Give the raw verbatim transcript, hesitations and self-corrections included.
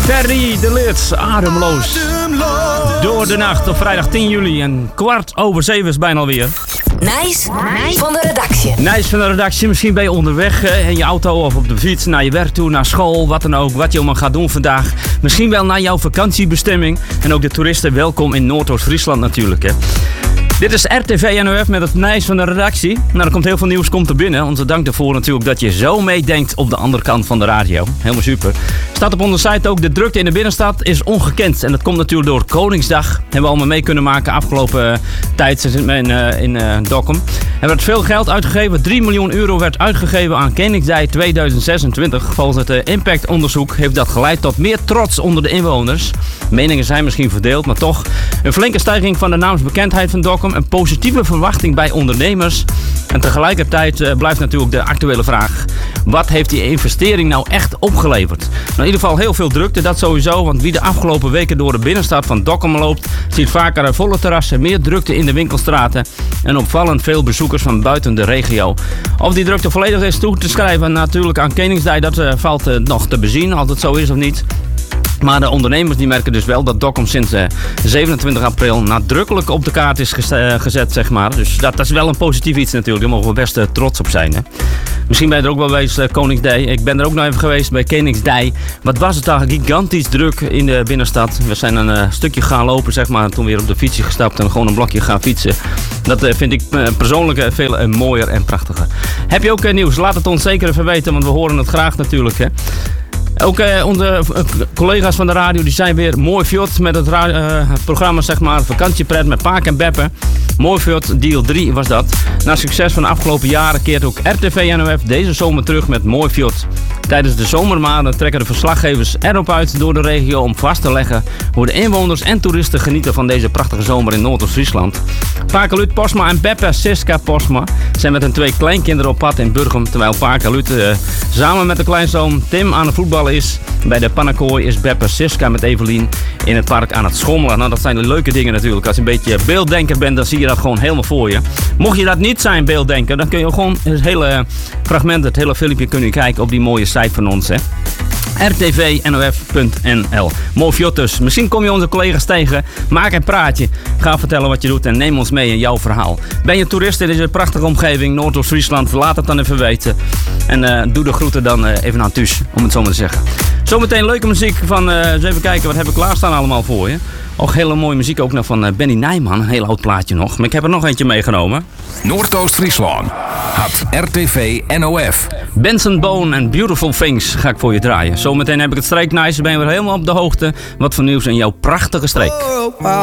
Ferry de Leerts, ademloos. Door de nacht op vrijdag tien juli en kwart over zeven is bijna alweer. Nijs van de redactie. Nijs van de redactie. Misschien ben je onderweg eh, in je auto of op de fiets naar je werk toe, naar school, wat dan ook. Wat je allemaal gaat doen vandaag. Misschien wel naar jouw vakantiebestemming. En ook de toeristen welkom in Noordoost-Friesland natuurlijk. Hè. Dit is R T V N O F met het Nijs van de redactie. Nou, er komt heel veel nieuws komt er binnen. Onze dank daarvoor natuurlijk dat je zo meedenkt op de andere kant van de radio. Helemaal super. Staat op onze site ook, de drukte in de binnenstad is ongekend. En dat komt natuurlijk door Koningsdag. Hebben we allemaal mee kunnen maken afgelopen uh, tijd in, uh, in uh, Dokkum. Er werd veel geld uitgegeven. drie miljoen euro werd uitgegeven aan Koningsdag tweeduizend zesentwintig. Volgens het uh, impactonderzoek heeft dat geleid tot meer trots onder de inwoners. Meningen zijn misschien verdeeld, maar toch een flinke stijging van de naamsbekendheid van Dokkum. Een positieve verwachting bij ondernemers. En tegelijkertijd uh, blijft natuurlijk de actuele vraag: wat heeft die investering nou echt opgeleverd? Nou, in ieder geval heel veel drukte, dat sowieso. Want wie de afgelopen weken door de binnenstad van Dokkum loopt, ziet vaker volle terrassen, meer drukte in de winkelstraten en opvallend veel bezoekers van buiten de regio. Of die drukte volledig is toe te schrijven natuurlijk aan Koningsdag, dat uh, valt uh, nog te bezien, of dat zo is of niet. Maar de ondernemers die merken dus wel dat Dokkum sinds uh, zevenentwintig april nadrukkelijk op de kaart is gez- uh, gezet, zeg maar. Dus dat, dat is wel een positief iets natuurlijk. Daar mogen we best uh, trots op zijn. Hè? Misschien ben je er ook wel geweest, uh, Koningsdag. Ik ben er ook nog even geweest bij Koningsdag. Wat was het daar gigantisch druk in de binnenstad. We zijn een uh, stukje gaan lopen, zeg maar. Toen weer op de fietsje gestapt en gewoon een blokje gaan fietsen. Dat uh, vind ik uh, persoonlijk uh, veel uh, mooier en prachtiger. Heb je ook uh, nieuws? Laat het ons zeker even weten, want we horen het graag natuurlijk. Hè? Ook uh, onze uh, collega's van de radio die zijn weer mooi fjord met het, ra- uh, het programma, zeg maar, vakantiepret met Paak en Beppe. Mooi fjord, deel drie was dat. Na succes van de afgelopen jaren keert ook R T V N O F deze zomer terug met Mooi fjord. Tijdens de zomermaanden trekken de verslaggevers erop uit door de regio om vast te leggen hoe de inwoners en toeristen genieten van deze prachtige zomer in Noordoost-Friesland. Pakelut Posma en Beppe Siska Posma zijn met hun twee kleinkinderen op pad in Burgum, terwijl Pakelut uh, samen met de kleinzoon Tim aan het voetballen is. Bij de Pannakooi is Beppe Siska met Evelien in het park aan het schommelen. Nou, dat zijn de leuke dingen natuurlijk. Als je een beetje beelddenker bent, dan zie je dat gewoon helemaal voor je. Mocht je dat niet zijn, beelddenker, dan kun je gewoon het hele fragment, het hele filmpje kunnen kijken op die mooie site van ons, hè. R T V N O F punt N L. Mooi fjord dus. Misschien kom je onze collega's tegen. Maak een praatje. Ga vertellen wat je doet en neem ons mee in jouw verhaal. Ben je toerist in deze prachtige omgeving, Noordoost-Friesland? Laat het dan even weten. En uh, doe de groeten dan uh, even aan thuis, om het zo maar te zeggen. Zometeen leuke muziek van, uh, eens even kijken, wat heb ik klaarstaan allemaal voor je. Ook hele mooie muziek ook nog van uh, Benny Nijman. Een heel oud plaatje nog. Maar ik heb er nog eentje meegenomen. Noordoost-Friesland. Het R T V N O F. Benson Bone en Beautiful Things ga ik voor je draaien. Zometeen heb ik het streeknice. Ben je weer helemaal op de hoogte. Wat voor nieuws in jouw prachtige streek.